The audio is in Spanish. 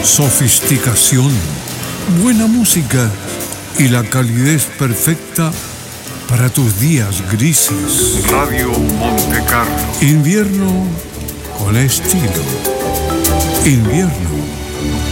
Sofisticación, buena música y la calidez perfecta para tus días grises. Radio Monte Carlo. Invierno con estilo. Invierno